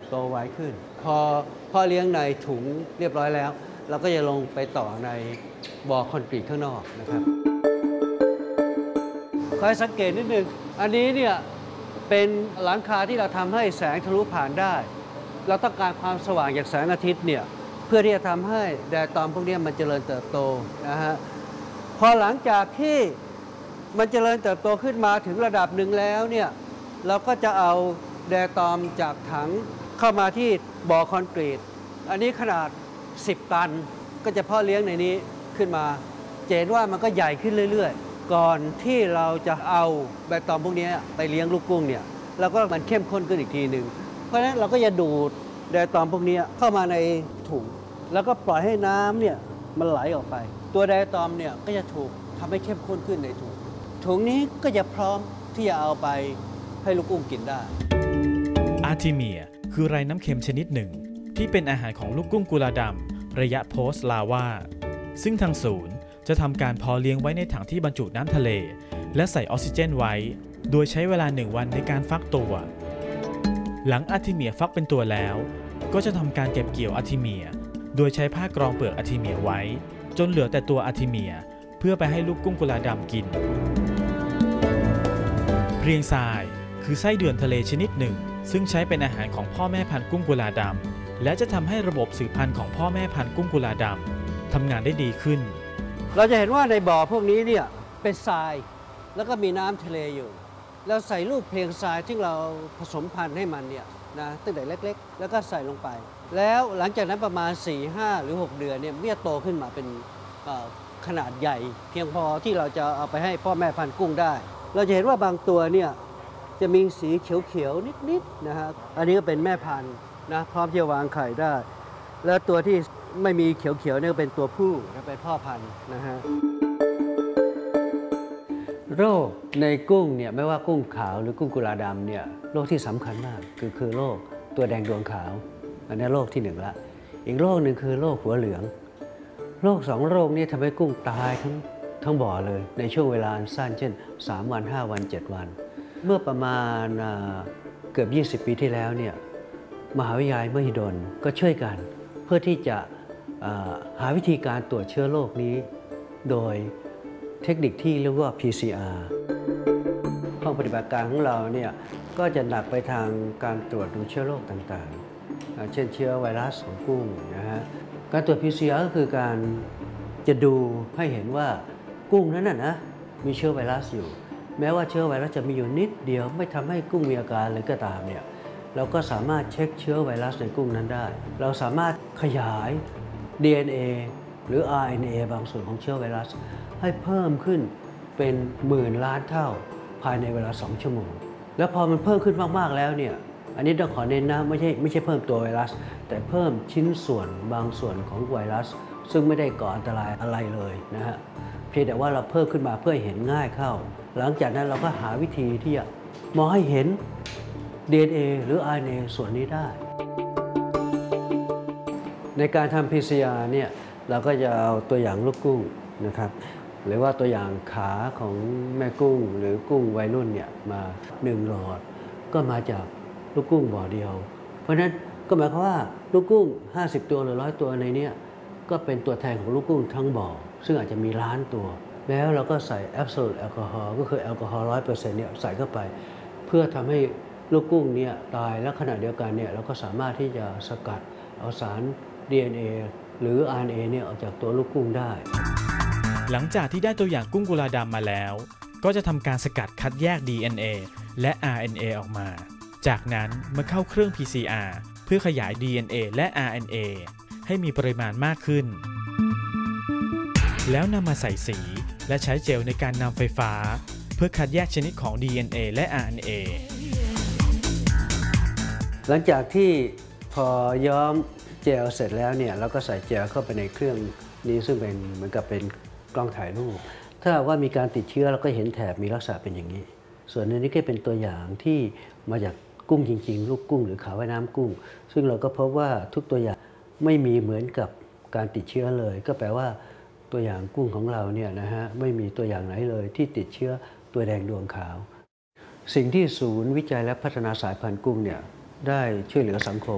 โตไวขึ้นพอพ่อเลี้ยงในถุงเรียบร้อยแล้วเราก็จะลงไปต่อในบ่อคอนกรีตข้างนอกนะครับคอยสังเกตนิดนึงอันนี้เนี่ยเป็นหลังคาที่เราทำให้แสงทะลุผ่านได้เราต้องการความสว่างจากแสงอาทิตย์เนี่ยเพื่อที่จะทำให้แดดตอมพวกนี้มันเจริญเติบโตนะฮะพอหลังจากที่มันเจริญเติบโตขึ้นมาถึงระดับหนึ่งแล้วเนี่ยเราก็จะเอาแดดตอมจากถังเข้ามาที่บ่อคอนกรีตอันนี้ขนาด10 ตันก็จะเพาะเลี้ยงในนี้ขึ้นมาเห็นว่ามันก็ใหญ่ขึ้นเรื่อยๆก่อนที่เราจะเอาแดดตอมพวกนี้ไปเลี้ยงลูกกุ้งเนี่ยเราก็มันเข้มข้นขึ้นอีกทีหนึ่งเพราะฉะนั้นเราก็จะดูดแดดตอมพวกนี้เข้ามาในถุงแล้วก็ปล่อยให้น้ำเนี่ยมันไหลออกไปตัวแดดตอมเนี่ยก็จะถูกทำให้เข้มข้นขึ้นในถุงนี้ก็จะพร้อมที่จะเอาไปให้ลูกกุ้งกินได้อาร์ทิเมียคือไรน้ำเค็มชนิดหนึ่งที่เป็นอาหารของลูกกุ้งกุลาดำระยะโพสต์ลาวาซึ่งทางศูนย์จะทำการเพาะเลี้ยงไว้ในถังที่บรรจุน้ำทะเลและใส่ออกซิเจนไว้โดยใช้เวลา1 วันในการฟักตัวหลังอาร์ทิเมียฟักเป็นตัวแล้วก็จะทำการเก็บเกี่ยวอาร์ทิเมียโดยใช้ผ้ากรองเปลือกอาร์ทิเมียไว้จนเหลือแต่ตัวอาร์ทิเมียเพื่อไปให้ลูกกุ้งกุลาดำกินเพรียงทรายคือไส้เดือนทะเลชนิดหนึ่งซึ่งใช้เป็นอาหารของพ่อแม่พันธุ์กุ้งกุลาดำและจะทำให้ระบบสืบพันธุ์ของพ่อแม่พันธุ์กุ้งกุลาดำทำงานได้ดีขึ้นเราจะเห็นว่าในบ่อพวกนี้เนี่ยเป็นทรายแล้วก็มีน้ำทะเลอยู่เราใส่ลูกเพลียงทรายที่เราผสมพันธุ์ให้มันเนี่ยนะตั้งแต่เล็กๆแล้วก็ใส่ลงไปแล้วหลังจากนั้นประมาณ4, 5 หรือ 6 เดือนเนี่ยเมื่อโตขึ้นมาเป็นขนาดใหญ่เพียงพอที่เราจะเอาไปให้พ่อแม่พันธุ์กุ้งได้เราจะเห็นว่าบางตัวเนี่ยจะมีสีเขียวๆนิดๆนะฮะอันนี้ก็เป็นแม่พันธุ์นะพร้อมที่จะวางไข่ได้แล้วตัวที่ไม่มีเขียวๆเนี่ยเป็นตัวผู้เป็นพ่อพันธุ์นะฮะโรคในกุ้งเนี่ยไม่ว่ากุ้งขาวหรือกุ้งกุลาดำเนี่ยโรคที่สำคัญมากคือโรคตัวแดงดวงขาวอันนี้โรคที่1ละอีกโรคหนึ่งคือโรคหัวเหลืองโรค2 โรคนี้ทำให้กุ้งตายทั้งบ่อเลยในช่วงเวลาสั้นเช่น3 วัน 5 วัน 7 วันเมื่อประมาณเกือบ20 ปีที่แล้วเนี่ยมหาวิทยาลัยมหิดลก็ช่วยกันเพื่อที่จะหาวิธีการตรวจเชื้อโรคนี้โดยเทคนิคที่เรียกว่า PCR ห้องปฏิบัติการของเราเนี่ยก็จะหนักไปทางการตรวจดูเชื้อโรคต่างๆเช่นเชื้อไวรัสของกุ้งนะฮะการตรวจ PCR ก็คือการจะดูให้เห็นว่ากุ้งนั้นนะมีเชื้อไวรัสอยู่แม้ว่าเชื้อไวรัสจะมีอยู่นิดเดียวไม่ทำให้กุ้งมีอาการเลยก็ตามเนี่ยเราก็สามารถเช็คเชื้อไวรัสในกุ้งนั้นได้เราสามารถขยาย DNA หรือ RNA บางส่วนของเชื้อไวรัสให้เพิ่มขึ้นเป็นหมื่นล้านเท่าภายในเวลา2 ชั่วโมงแล้วพอมันเพิ่มขึ้นมากๆแล้วเนี่ยอันนี้ต้องขอเน้นนะไม่ใช่เพิ่มตัวไวรัสแต่เพิ่มชิ้นส่วนบางส่วนของไวรัสซึ่งไม่ได้ก่ออันตรายอะไรเลยนะฮะเพียงแต่ว่าเราเพิ่มขึ้นมาเพื่อเห็นง่ายเข้าหลังจากนั้นเราก็หาวิธีที่จะมองให้เห็น DNA หรือ RNA ส่วนนี้ได้ในการทำ PCR เนี่ยเราก็จะเอาตัวอย่างลูกกุ้งนะครับหรือว่าตัวอย่างขาของแม่กุ้งหรือกุ้งวัยรุ่นเนี่ยมา1 หลอดก็มาจากลูกกุ้งบ่อเดียวเพราะฉะนั้นก็หมายความว่าลูกกุ้ง50 ตัวหรือ100 ตัวในนี้ก็เป็นตัวแทนของลูกกุ้งทั้งบ่อซึ่งอาจจะมีล้านตัวแล้วเราก็ใส่ Absolute แอลกอฮอล์ก็คือแอลกอฮอล์ 100% เนี่ยใส่เข้าไปเพื่อทำให้ลูกกุ้งเนี่ยตายและขณะเดียวกันเนี่ยเราก็สามารถที่จะสกัดเอาสาร DNA หรือ RNA เนี่ยออกจากตัวลูกกุ้งได้หลังจากที่ได้ตัวอย่างกุ้งกุลาดำมาแล้วก็จะทำการสกัดคัดแยก DNA และ RNA ออกมาจากนั้นมาเข้าเครื่อง PCR เพื่อขยาย DNA และ RNA ให้มีปริมาณมากขึ้นแล้วนำมาใส่สีและใช้เจลในการนำไฟฟ้าเพื่อคัดแยกชนิดของ DNA และ RNA หลังจากที่พอย้อมเจลเสร็จแล้วเนี่ยเราก็ใส่เจลเข้าไปในเครื่องนี้ซึ่งเป็นเหมือนกับเป็นกล้องถ่ายรูปถ้าว่ามีการติดเชื้อเราก็เห็นแถบมีลักษณะเป็นอย่างนี้ส่วนนี้ก็เป็นตัวอย่างที่มาจากกุ้งจริงๆลูกกุ้งหรือขาว่ายน้ำกุ้งซึ่งเราก็พบว่าทุกตัวอย่างไม่มีเหมือนกับการติดเชื้อเลยก็แปลว่าตัวอย่างกุ้งของเราเนี่ยนะฮะไม่มีตัวอย่างไหนเลยที่ติดเชื้อตัวแดงดวงขาวสิ่งที่ศูนย์วิจัยและพัฒนาสายพันธุ์กุ้งเนี่ยได้ช่วยเหลือสังคม